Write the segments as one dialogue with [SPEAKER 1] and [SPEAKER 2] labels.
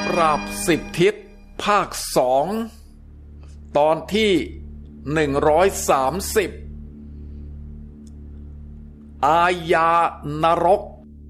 [SPEAKER 1] ปราบ10 ทิศภาค 2ตอนที่130อาญานรก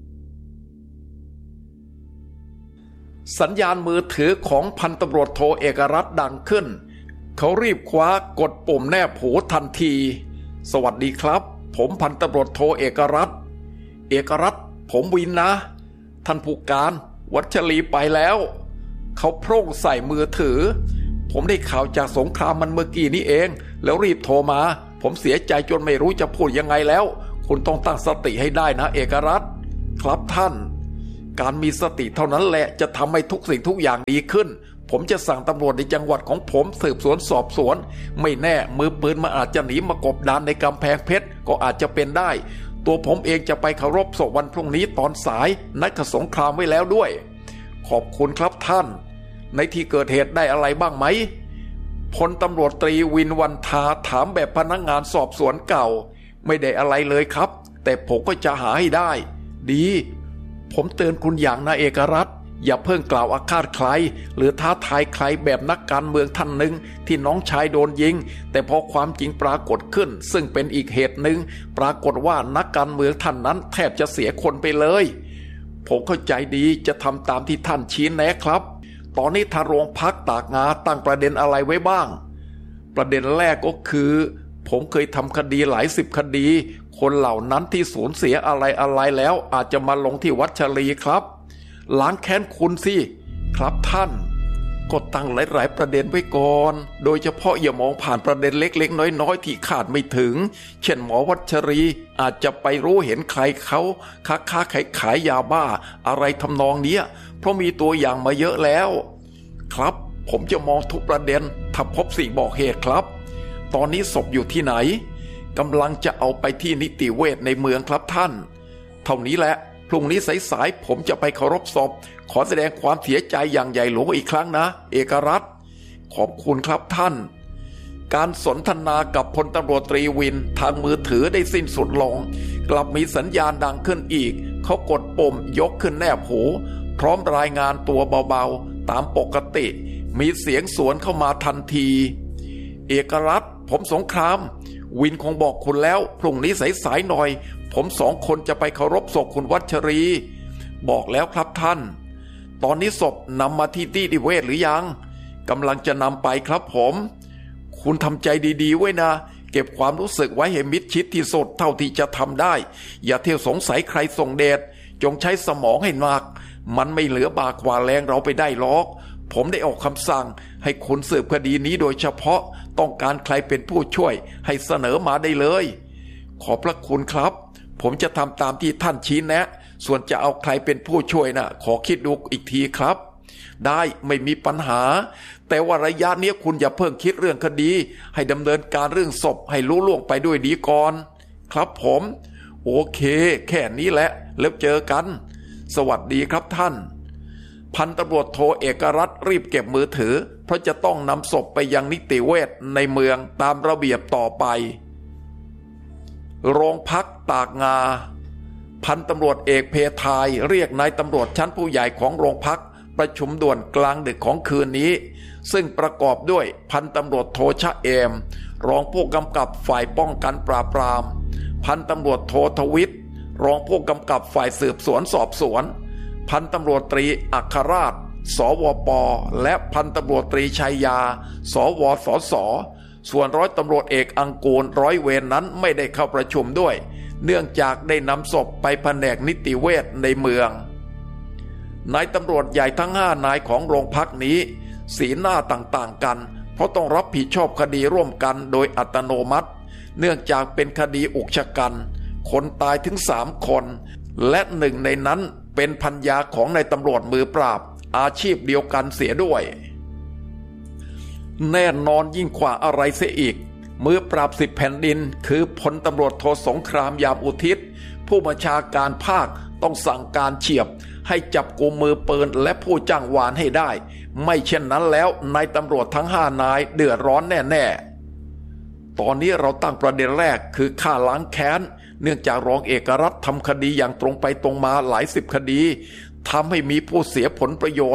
[SPEAKER 1] สัญญาณมือถือของพันตำรวจโทเอกรัตน์ดังขึ้นเขารีบคว้ากดปุ่มแนบหูทันทีสวัสดีครับผมพันตำรวจโทเอกรัตน์ผมวินนะท่านผู้การวัชรีไปแล้วเขาโพร่งใส่มือถือผมได้ข่าวจากสงครามมันเมื่อกี้นี้เองแล้วรีบโทรมาผมเสียใจจนไม่รู้จะพูดยังไงแล้วคุณต้องตั้งสติให้ได้นะเอกรัตน์ครับท่านการมีสติเท่านั้นแหละจะทำให้ทุกสิ่งทุกอย่างดีขึ้นผมจะสั่งตำรวจในจังหวัดของผมสืบสวนสอบสวนไม่แน่มือปืนมันอาจจะหนีมากบดานในกำแพงเพชรก็อาจจะเป็นได้ตัวผมเองจะไปเคารพศพวันพรุ่งนี้ตอนสายนัดกับสงครามไว้แล้วด้วยขอบคุณครับท่านในที่เกิดเหตุได้อะไรบ้างไหมพลตำรวจตรีวินวันทาถามแบบพนักงานสอบสวนเก่าไม่ได้อะไรเลยครับแต่ผมก็จะหาให้ได้ดีผมเตือนคุณอย่างนะเอกรัตน์อย่าเพิ่งกล่าวอาฆาตใครหรือท้าทายใครแบบนักการเมืองท่านหนึ่งที่น้องชายโดนยิงแต่พอความจริงปรากฏขึ้นซึ่งเป็นอีกเหตุหนึ่งปรากฏว่านักการเมืองท่านนั้นแทบจะเสียคนไปเลยผมเข้าใจดีจะทำตามที่ท่านชี้แนะครับตอนนี้ทางโรงพักตากงาตั้งประเด็นอะไรไว้บ้างประเด็นแรกก็คือผมเคยทำคดีหลาย10 คดีคนเหล่านั้นที่สูญเสียอะไรแล้วอาจจะมาลงที่วัชรีครับล้างแค้นคุณสิครับท่านก็ตั้งหลายประเด็นไว้ก่อนโดยเฉพาะอย่ามองผ่านประเด็นเล็กๆน้อยๆที่คาดไม่ถึงเช่นหมอวัชรีอาจจะไปรู้เห็นใครเขาค้าขายยาบ้าอะไรทำนองนี้เพราะมีตัวอย่างมาเยอะแล้วครับผมจะมองทุกประเด็นถ้าพบสิ่งบอกเหตุครับตอนนี้ศพอยู่ที่ไหนกำลังจะเอาไปที่นิติเวชในเมืองครับท่านเท่านี้แหละพรุ่งนี้สายๆผมจะไปเคารพศพขอแสดงความเสียใจอย่างใหญ่หลวงอีกครั้งนะเอกรัตน์ขอบคุณครับท่านการสนทนากับพลตำรวจตรีวินทางมือถือได้สิ้นสุดลงกลับมีสัญญาณดังขึ้นอีกเขากดปุ่มยกขึ้นแนบหูพร้อมรายงานตัวเบาๆตามปกติมีเสียงสวนเข้ามาทันทีเอกรัตน์ผมสงครามวินคงบอกคุณแล้วพรุ่งนี้สายๆหน่อยผม2 คนจะไปเคารพศพคุณวัชรีบอกแล้วครับท่านตอนนี้ศพนำมาที่นิติเวชหรือยังกำลังจะนำไปครับผมคุณทำใจดีๆไว้นะเก็บความรู้สึกไว้ให้มิดชิดที่สุดเท่าที่จะทำได้อย่าเที่ยวสงสัยใครส่งเดชจงใช้สมองให้หนักมันไม่เหลือบากกว่าแรงเราไปได้หรอกผมได้ออกคำสั่งให้คุณสืบคดีนี้โดยเฉพาะต้องการใครเป็นผู้ช่วยให้เสนอมาได้เลยขอบพระคุณครับผมจะทำตามที่ท่านชี้แนะส่วนจะเอาใครเป็นผู้ช่วยนะขอคิดดูอีกทีครับได้ไม่มีปัญหาแต่ว่าระยะนี้คุณอย่าเพิ่งคิดเรื่องคดีให้ดำเนินการเรื่องศพให้ลุล่วงไปด้วยดีก่อนครับผมโอเคแค่นี้แหละแล้วเจอกันสวัสดีครับท่านพันตำรวจโทเอกรัตน์รีบเก็บมือถือเพราะจะต้องนำศพไปยังนิติเวชในเมืองตามระเบียบต่อไปโรงพักตากงาพันตำรวจเอกเพทายเรียกนายตำรวจชั้นผู้ใหญ่ของโรงพักประชุมด่วนกลางดึกของคืนนี้ซึ่งประกอบด้วยพันตำรวจโทชะเอมรองผู้กำกับฝ่ายป้องกันปราบปรามพันตำรวจโททวิทย์รองผู้กำกับฝ่ายสืบสวนสอบสวนพันตำรวจตรีอัครราชสวปและพันตำรวจตรีชัยยาสวสสส่วนร้อยตำรวจเอกอังกูลร้อยเวรนั้นไม่ได้เข้าประชุมด้วยเนื่องจากได้นำศพไปแผนกนิติเวชในเมืองนายตำรวจใหญ่ทั้ง5 นายของโรงพักนี้สีหน้าต่างๆกันเพราะต้องรับผิดชอบคดีร่วมกันโดยอัตโนมัติเนื่องจากเป็นคดีอุกชะกันคนตายถึง3 คนและหนึ่งในนั้นเป็นภรรยาของนายตำรวจมือปราบอาชีพเดียวกันเสียด้วยแน่นอนยิ่งกว่าอะไรเสียอีกมือปราบ10 แผ่นดินคือพลตำรวจโทสงครามยามอุทิศผู้บัญชาการภาคต้องสั่งการเฉียบให้จับกุมมือปืนและผู้จ้างวานให้ได้ไม่เช่นนั้นแล้วนายตำรวจทั้ง5 นายเดือดร้อนแน่ๆตอนนี้เราตั้งประเด็นแรกคือฆ่าล้างแค้นเนื่องจากรองเอกรัตน์ทำคดีอย่างตรงไปตรงมาหลาย10 คดีทำให้มีผู้เสียผลประโยชน์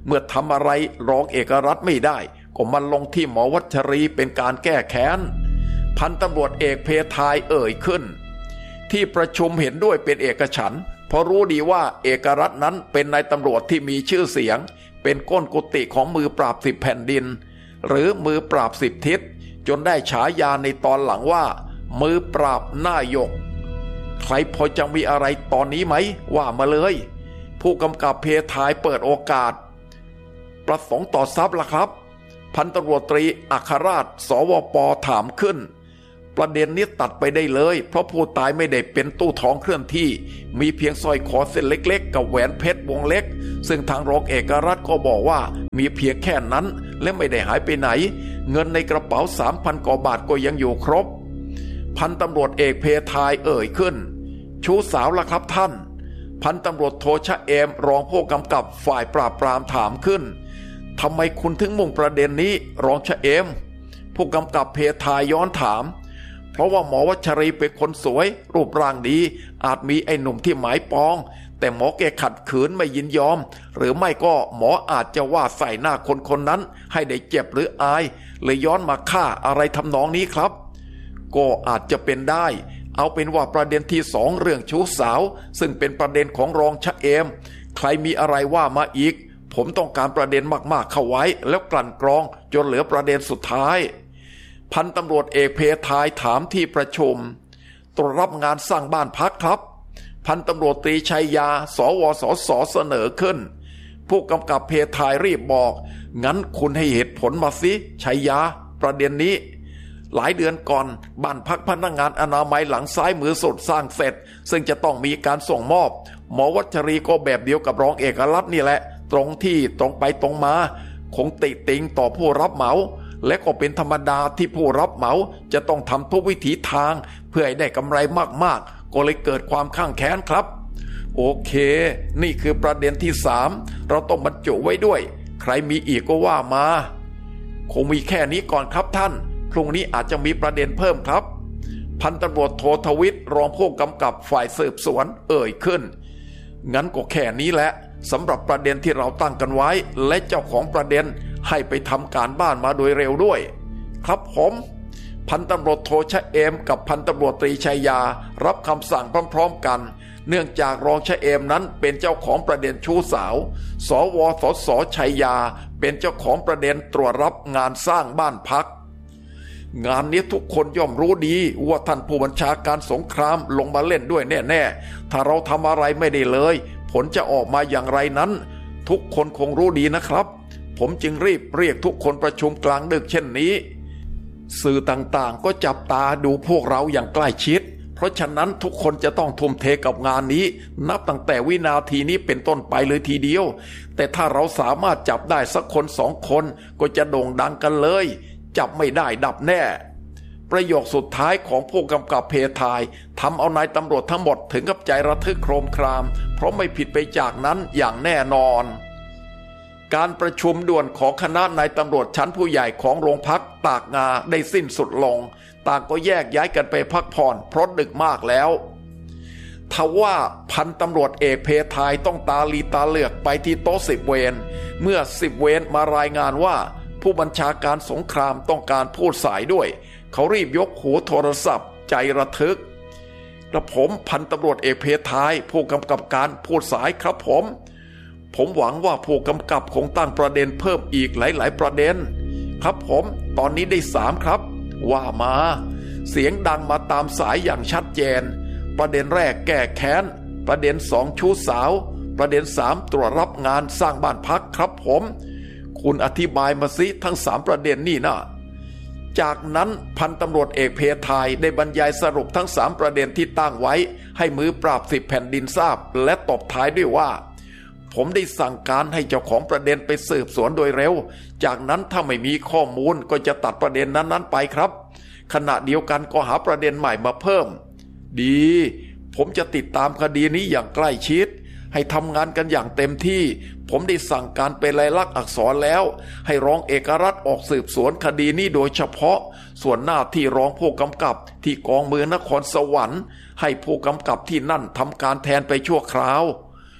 [SPEAKER 1] เมื่อทำอะไรรองเอกรัฐไม่ได้ก็มันลงที่หมอวัชรีเป็นการแก้แค้นพันตำรวจเอกเพทายเอ่ยขึ้นที่ประชุมเห็นด้วยเป็นเอกฉันท์เพราะรู้ดีว่าเอกรัฐนั้นเป็นนายตำรวจที่มีชื่อเสียงเป็นก้นกุฏิของมือปราบ10 แผ่นดินหรือมือปราบ10 ทิศจนได้ฉายาในตอนหลังว่ามือปราบหน้าหยกใครพอจะมีอะไรตอนนี้ไหมว่ามาเลยผู้กำกับเพทายเปิดโอกาสประสงค์ต่อทรัพย์ล่ะครับพันตำรวจตรีอัครราชสวป.ถามขึ้นประเด็นนี้ตัดไปได้เลยเพราะผู้ตายไม่ได้เป็นตู้ทองเคลื่อนที่มีเพียงสร้อยคอเส้นเล็กๆกับแหวนเพชรวงเล็กซึ่งทางรองเอกรัฐก็บอกว่ามีเพียงแค่นั้นและไม่ได้หายไปไหนเงินในกระเป๋า 3,000 กว่าบาทก็ยังอยู่ครบพันตำรวจเอกเพทายเอ่ยขึ้นชู้สาวล่ะครับท่านพันตำรวจโทชะเอมรองผู้กำกับฝ่ายปราบปรามถามขึ้นทำไมคุณถึงมุ่งประเด็นนี้รองชะเอมผู้กำกับเพทายย้อนถามเพราะว่าหมอวัชรีเป็นคนสวยรูปร่างดีอาจมีไอ้หนุ่มที่หมายปองแต่หมอแกขัดขืนไม่ยินยอมหรือไม่ก็หมออาจจะว่าใส่หน้าคนคนนั้นให้ได้เจ็บหรืออายเลยย้อนมาฆ่าอะไรทำนองนี้ครับก็อาจจะเป็นได้เอาเป็นว่าประเด็นที่2เรื่องชู้สาวซึ่งเป็นประเด็นของรองชะเอมใครมีอะไรว่ามาอีกผมต้องการประเด็นมากๆเข้าไว้แล้วกลั่นกรองจนเหลือประเด็นสุดท้ายพันตำรวจเอกเพทายถามที่ประชุมตรวจรับงานสร้างบ้านพักครับพันตำรวจตรีชัยยาสวสสเสนอขึ้นผู้กำกับเพทายรีบบอกงั้นคุณให้เหตุผลมาสิชัยยาประเด็นนี้หลายเดือนก่อนบ้านพักพนักงานอนามัยหลังซ้ายมือสุดสร้างเสร็จซึ่งจะต้องมีการส่งมอบหมอวัชรีก็แบบเดียวกับรองเอกรัฐนี่แหละตรงที่ตรงไปตรงมาคงติติงต่อผู้รับเหมาและก็เป็นธรรมดาที่ผู้รับเหมาจะต้องทำทุกวิถีทางเพื่อให้ได้กำไรมากๆก็เลยเกิดความข้างแค้นครับโอเคนี่คือประเด็นที่3เราต้องบรรจุไว้ด้วยใครมีอีกก็ว่ามาคงมีแค่นี้ก่อนครับท่านพรุ่งนี้อาจจะมีประเด็นเพิ่มครับพันตำรวจโททวิทย์รองผู้กำกับฝ่ายสืบสวนเอ่ยขึ้นงั้นก็แค่นี้แหละสำหรับประเด็นที่เราตั้งกันไว้และเจ้าของประเด็นให้ไปทำการบ้านมาโดยเร็วด้วยครับผมพันตำรวจโทชะเอมกับพันตำรวจตรีชัยยารับคำสั่งพร้อมๆกันเนื่องจากรองชะเอมนั้นเป็นเจ้าของประเด็นชู้สาวสวสสชัยยาเป็นเจ้าของประเด็นตรวจรับงานสร้างบ้านพักงานนี้ทุกคนย่อมรู้ดีว่าท่านผู้บัญชาการสงครามลงมาเล่นด้วยแน่ๆถ้าเราทำอะไรไม่ได้เลยผลจะออกมาอย่างไรนั้นทุกคนคงรู้ดีนะครับผมจึงรีบเรียกทุกคนประชุมกลางดึกเช่นนี้สื่อต่างๆก็จับตาดูพวกเราอย่างใกล้ชิดเพราะฉะนั้นทุกคนจะต้องทุ่มเทกับงานนี้นับตั้งแต่วินาทีนี้เป็นต้นไปเลยทีเดียวแต่ถ้าเราสามารถจับได้สักคน2 คนก็จะโด่งดังกันเลยจับไม่ได้ดับแน่ประโยคสุดท้ายของผู้กำกับเพทายทำเอานายตำรวจทั้งหมดถึงกับใจระทึกโครมครามเพราะไม่ผิดไปจากนั้นอย่างแน่นอนการประชุมด่วนของคณะนายตำรวจชั้นผู้ใหญ่ของโรงพักตากงาได้สิ้นสุดลงต่างก็แยกย้ายกันไปพักผ่อนเพราะดึกมากแล้วทว่าพันตำรวจเอกเพทายต้องตาลีตาเหลือกไปที่โต๊ะ10 เวรเมื่อ10 เวรมารายงานว่าผู้บัญชาการสงครามต้องการพูดสายด้วยเขารีบยกหูโทรศัพท์ใจระทึกกระผมพันตำรวจเอกเพทายผู้กำกับการพูดสายครับผมหวังว่าผู้กำกับคงตั้งประเด็นเพิ่มอีกหลายๆประเด็นครับผมตอนนี้ได้3ครับว่ามาเสียงดังมาตามสายอย่างชัดเจนประเด็นแรกแก้แค้นประเด็น2ชู้สาวประเด็น3ตรวจรับงานสร้างบ้านพักครับผมคุณอธิบายมาสิทั้ง3ประเด็นนี่นะจากนั้นพันตำรวจเอกเพทายได้บรรยายสรุปทั้ง3ประเด็นที่ตั้งไว้ให้มือปราบ10 แผ่นดินทราบและตบท้ายด้วยว่าผมได้สั่งการให้เจ้าของประเด็นไปสืบสวนโดยเร็วจากนั้นถ้าไม่มีข้อมูลก็จะตัดประเด็นนั้นๆไปครับขณะเดียวกันก็หาประเด็นใหม่มาเพิ่มดีผมจะติดตามคดีนี้อย่างใกล้ชิดให้ทำงานกันอย่างเต็มที่ผมได้สั่งการเป็นลายลักษณ์อักษรแล้วให้รองเอกรัฐออกสืบสวนคดีนี้โดยเฉพาะส่วนหน้าที่รองผู้กำกับที่กองมือนครสวรรค์ให้ผู้กำกับที่นั่นทำการแทนไปชั่วคราว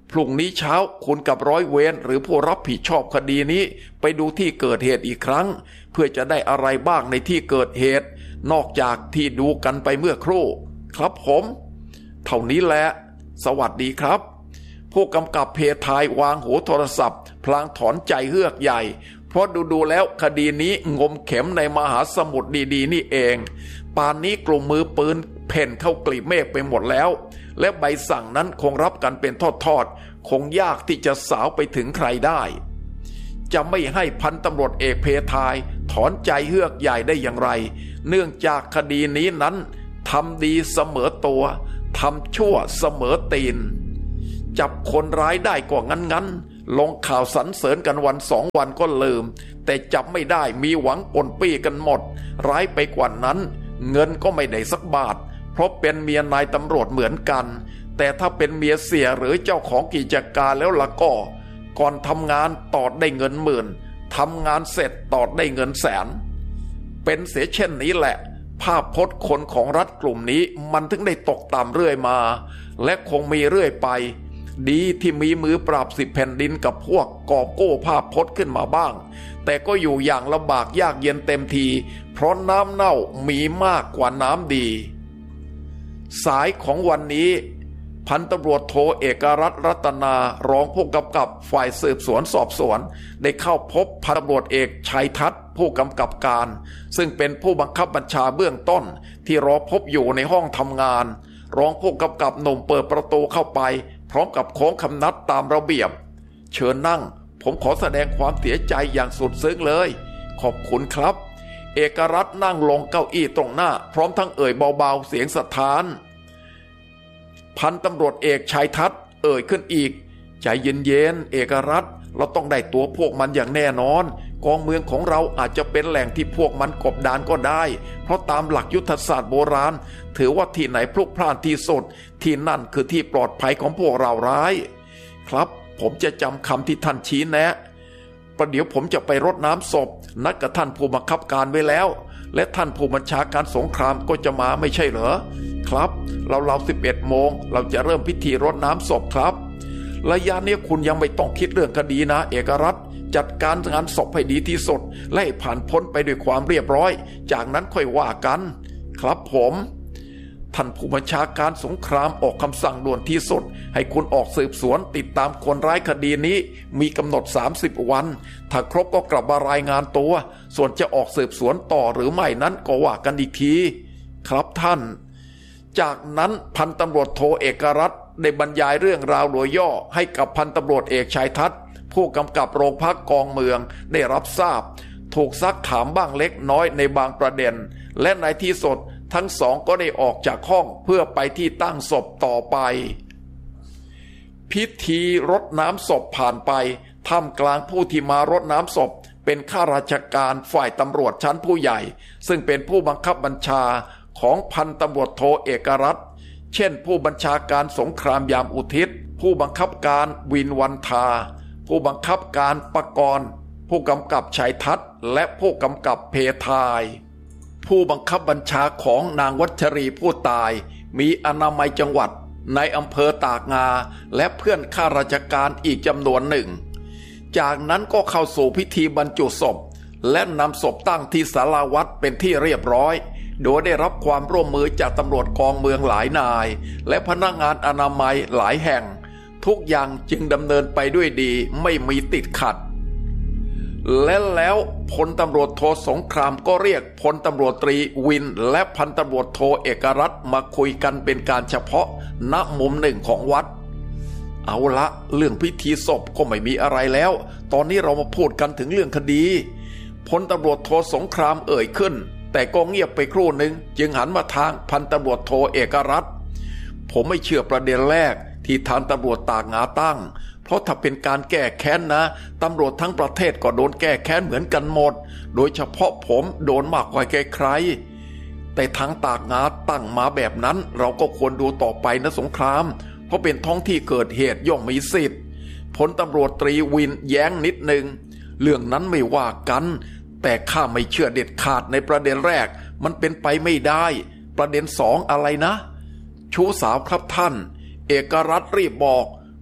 [SPEAKER 1] พรุ่งนี้เช้าคุณกับร้อยเวรหรือผู้รับผิดชอบคดีนี้ไปดูที่เกิดเหตุอีกครั้งเพื่อจะได้อะไรบ้างในที่เกิดเหตุนอกจากที่ดูกันไปเมื่อครู่ครับผมเท่านี้แหละสวัสดีครับผู้กำกับเพทายวางหูโทรศัพท์พลางถอนใจเฮือกใหญ่เพราะดูแล้วคดีนี้งมเข็มในมหาสมุทรดีๆนี่เองป่านนี้กลุ่มมือปืนเพ่นเข้ากลีบเมฆไปหมดแล้วและใบสั่งนั้นคงรับกันเป็นทอดๆคงยากที่จะสาวไปถึงใครได้จะไม่ให้พันตำรวจเอกเพทายถอนใจเฮือกใหญ่ได้อย่างไรเนื่องจากคดีนี้นั้นทำดีเสมอตัวทำชั่วเสมอตีนจับคนร้ายได้ก็งั้นลงข่าวสรรเสริญกันวันสองวันก็ลืมแต่จับไม่ได้มีหวังปนปี้กันหมดร้ายไปกว่านั้นเงินก็ไม่ได้สักบาทเพราะเป็นเมียนายตำรวจเหมือนกันแต่ถ้าเป็นเมียเสียหรือเจ้าของกิจการแล้วล่ะก็ก่อนทำงานตอดได้เงินหมื่นทำงานเสร็จตอดได้เงินแสนเป็นเสียเช่นนี้แหละภาพพจน์คนของรัฐกลุ่มนี้มันถึงได้ตกต่ำเรื่อยมาและคงมีเรื่อยไปดีที่มีมือปราบ10 แผ่นดินกับพวกกอบโก้ภาพพจน์ขึ้นมาบ้างแต่ก็อยู่อย่างลำบากยากเย็นเต็มทีเพราะน้ำเน่ามีมากกว่าน้ำดีสายของวันนี้พันตำรวจโทเอกรัตน์รัตนารองผู้กำกับฝ่ายสืบสวนสอบสวนได้เข้าพบพันตำรวจเอกชัยทัศน์ผู้กำกับการซึ่งเป็นผู้บังคับบัญชาเบื้องต้นที่รอพบอยู่ในห้องทำงานรองผู้กำกับหนุ่มเปิดประตูเข้าไปพร้อมกับโค้งคำนับตามระเบียบเชิญนั่งผมขอแสดงความเสียใจอย่างสุดซึ้งเลยขอบคุณครับเอกรัตน์นั่งลงเก้าอี้ตรงหน้าพร้อมทั้งเอ่ยเบาๆเสียงสะท้านพันตำรวจเอกชัยทัศน์เอ่ยขึ้นอีกใจเย็นๆเอกรัตน์เราต้องได้ตัวพวกมันอย่างแน่นอนกองเมืองของเราอาจจะเป็นแหล่งที่พวกมันกบดานก็ได้เพราะตามหลักยุทธศาสตร์โบราณถือว่าที่ไหนพลุกพล่านที่สุดที่นั่นคือที่ปลอดภัยของพวกเราร้ายครับผมจะจำคำที่ท่านชี้แนะประเดี๋ยวผมจะไปรดน้ำศพนัดกับท่านผู้บังคับการไว้แล้วและท่านผู้บัญชาการสงครามก็จะมาไม่ใช่เหรอครับเรา11 โมงเราจะเริ่มพิธีรดน้ำศพครับระยะนี้คุณยังไม่ต้องคิดเรื่องคดีนะเอกรัตน์จัดการงานศพให้ดีที่สุดและให้ผ่านพ้นไปด้วยความเรียบร้อยจากนั้นค่อยว่ากันครับผมท่านผู้บัญชาการสงครามออกคำสั่งด่วนที่สุดให้คุณออกสืบสวนติดตามคนร้ายคดีนี้มีกำหนด30 วันถ้าครบก็กลับมารายงานตัวส่วนจะออกสืบสวนต่อหรือไม่นั้นก็ว่ากันอีกทีครับท่านจากนั้นพันตำรวจโทเอกรัตน์ได้บรรยายเรื่องราวโดยย่อให้กับพันตำรวจเอกชัยทัศน์ผู้กำกับโรงพักกองเมืองได้รับทราบถูกซักถามบ้างเล็กน้อยในบางประเด็นและในที่สุดทั้งสองก็ได้ออกจากห้องเพื่อไปที่ตั้งศพต่อไปพิธีรดน้ำศพผ่านไปท่ามกลางผู้ที่มารดน้ำศพเป็นข้าราชการฝ่ายตำรวจชั้นผู้ใหญ่ซึ่งเป็นผู้บังคับบัญชาของพันตำรวจโทเอกรัตน์เช่นผู้บัญชาการสงครามยามอุทิศผู้บังคับการวินวันทาผู้บังคับการปกรณ์ผู้กำกับชัยทัศน์และผู้กำกับเพทายผู้บังคับบัญชาของนางวัชรีผู้ตายมีอนามัยจังหวัดในอำเภอตากงาและเพื่อนข้าราชการอีกจำนวนหนึ่งจากนั้นก็เข้าสู่พิธีบรรจุศพและนำศพตั้งที่ศาลาวัดเป็นที่เรียบร้อยโดยได้รับความร่วมมือจากตำรวจกองเมืองหลายนายและพนักงานอนามัยหลายแห่งทุกอย่างจึงดำเนินไปด้วยดีไม่มีติดขัดและแล้วพลตำรวจโทสงครามก็เรียกพลตำรวจตรีวินและพันตำรวจโทเอกรัตน์มาคุยกันเป็นการเฉพาะณมุมหนึ่งของวัดเอาละเรื่องพิธีศพก็ไม่มีอะไรแล้วตอนนี้เรามาพูดกันถึงเรื่องคดีพลตำรวจโทสงครามเอ่ยขึ้นแต่ก็เงียบไปครู่หนึ่งจึงหันมาทางพันตำรวจโทเอกรัตน์ผมไม่เชื่อประเด็นแรกที่ทางตำรวจตากงาตั้งเพราะถ้าเป็นการแก้แค้นนะตำรวจทั้งประเทศก็โดนแก้แค้นเหมือนกันหมดโดยเฉพาะผมโดนมากกว่าใครแต่ทางตากงาตั้งมาแบบนั้นเราก็ควรดูต่อไปนะสงครามเพราะเป็นท้องที่เกิดเหตุย่อมมีสิทธิ์พลตำรวจตรีวินแย้งนิดนึงเรื่องนั้นไม่ว่ากันแต่ข้าไม่เชื่อเด็ดขาดในประเด็นแรกมันเป็นไปไม่ได้ประเด็น2อะไรนะชู้สาวครับท่านเอกรัตน์รีบบอก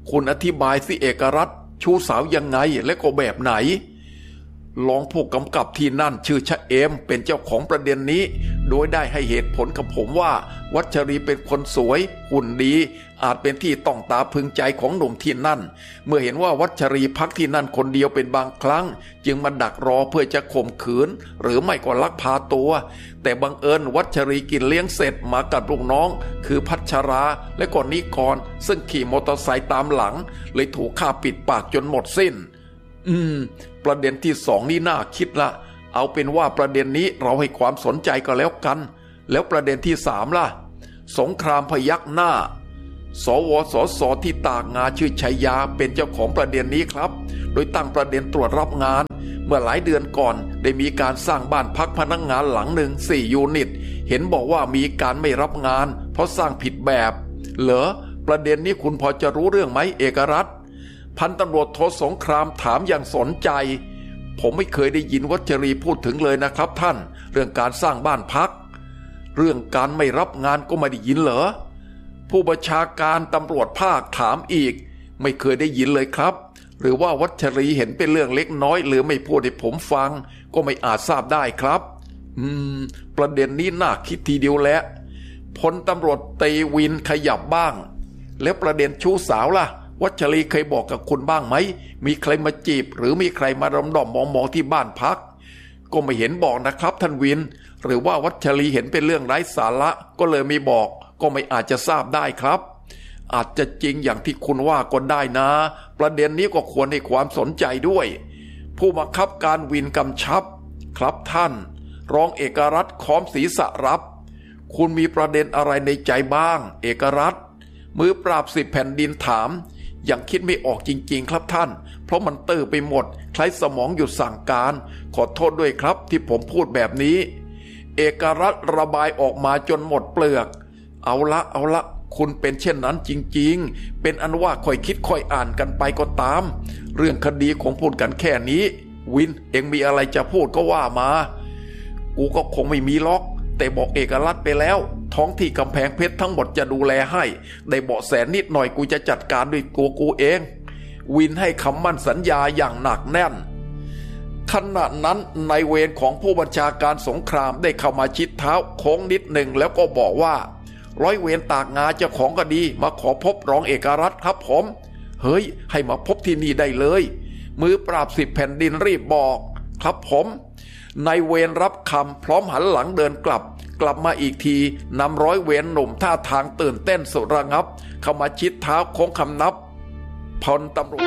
[SPEAKER 1] คุณอธิบายสิเอกรัฐชู้สาวยังไงและก็แบบไหนรองผู้กำกับที่นั่นชื่อชะเอมเป็นเจ้าของประเด็นนี้โดยได้ให้เหตุผลกับผมว่าวัชรีเป็นคนสวยหุ่นดีอาจเป็นที่ต้องตาพึงใจของหนุ่มที่นั่นเมื่อเห็นว่าวัชรีพักที่นั่นคนเดียวเป็นบางครั้งจึงมาดักรอเพื่อจะข่มขืนหรือไม่ก็ลักพาตัวแต่บังเอิญวัชรีกินเลี้ยงเสร็จมากับลูกน้องคือพัชราและก็นิกรซึ่งขี่มอเตอร์ไซค์ตามหลังเลยถูกฆ่าปิดปากจนหมดสิ้นประเด็นที่สองนี่น่าคิดละเอาเป็นว่าประเด็นนี้เราให้ความสนใจก็แล้วกันแล้วประเด็นที่สามล่ะสงครามพยักหน้าสวสสที่ตากงานชื่อชัยยาเป็นเจ้าของประเด็นนี้ครับโดยตั้งประเด็นตรวจรับงานเมื่อหลายเดือนก่อนได้มีการสร้างบ้านพักพนักงานหลังหนึ่ง4 ยูนิตเห็นบอกว่ามีการไม่รับงานเพราะสร้างผิดแบบเหรอประเด็นนี้คุณพอจะรู้เรื่องไหมเอกรัฐพันตำรวจโทสงครามถามอย่างสนใจผมไม่เคยได้ยินวัชรีพูดถึงเลยนะครับท่านเรื่องการสร้างบ้านพักเรื่องการไม่รับงานก็ไม่ได้ยินเหรอผู้บัญชาการตำรวจภาคถามอีกไม่เคยได้ยินเลยครับหรือว่าวัชรีเห็นเป็นเรื่องเล็กน้อยหรือไม่พูดให้ผมฟังก็ไม่อาจทราบได้ครับประเด็นนี้น่าคิดทีเดียวแหละพลตำรวจตีวินขยับบ้างแล้วประเด็นชู้สาวล่ะวัชรีเคยบอกกับคุณบ้างไหมมีใครมาจีบหรือมีใครมาดมมองที่บ้านพักก็ไม่เห็นบอกนะครับท่านวินหรือว่าวัชรีเห็นเป็นเรื่องไร้สาระก็เลยไม่บอกก็ไม่อาจจะทราบได้ครับอาจจะจริงอย่างที่คุณว่าก็ได้นะประเด็นนี้ก็ควรให้ความสนใจด้วยผู้บังคับการวินกำชับครับท่านรองเอกรัฐค้อมศีรษะรับคุณมีประเด็นอะไรในใจบ้างเอกรัฐมือปราบ10 แผ่นดินถามยังคิดไม่ออกจริงๆครับท่านเพราะมันตื้อไปหมดคล้ายสมองหยุดสั่งการขอโทษด้วยครับที่ผมพูดแบบนี้เอกรัฐระบายออกมาจนหมดเปลือกเอาละคุณเป็นเช่นนั้นจริงๆเป็นอันว่าค่อยคิดค่อยอ่านกันไปก็ตามเรื่องคดีของพูดกันแค่นี้วินเอ็งมีอะไรจะพูดก็ว่ามากูก็คงไม่มีล็อกแต่บอกเอกรัฐไปแล้วท้องที่กำแพงเพชรทั้งหมดจะดูแลให้ได้เบาะแสนิดหน่อยกูจะจัดการด้วยตัวกูเองวินให้คำมั่นสัญญาอย่างหนักแน่นขณะนั้นนายเวรของผู้บัญชาการสงครามได้เข้ามาชิดเท้าโค้งนิดหนึ่งแล้วก็บอกว่าร้อยเวรตากงาเจ้าของคดีมาขอพบรองเอกรัฐครับผมเฮ้ยให้มาพบที่นี่ได้เลยมือปราบ10 แผ่นดินรีบบอกครับผมนายเวรรับคำพร้อมหันหลังเดินกลับมาอีกทีนำร้อยเวรหนุ่มท่าทางตื่นเต้นสุดระงับเข้ามาชิดเท้าโค้งคำนับพลตำรวจ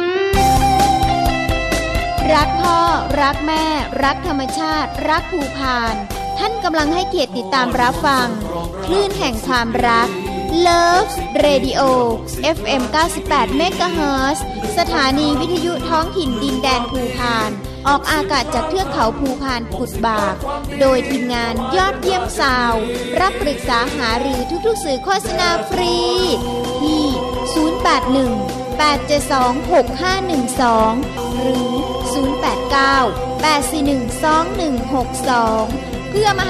[SPEAKER 2] รักพ่อรักแม่รักธรรมชาติรักภูพานท่านกำลังให้เกียรติติดตามรับฟังคลื่นแห่งความรัก Love Radio FM 98 MHz สถานีวิทยุท้องถิ่นดินแดนภูพานออกอากาศจากเทือกเขาภูพานกุดบากโดยทีมงานยอดเยี่ยมซาวรับปรึกษาหารือทุกๆสื่อโฆษณาฟรีที่081-872-6512 หรือ 089-841-2162 เพื่อมา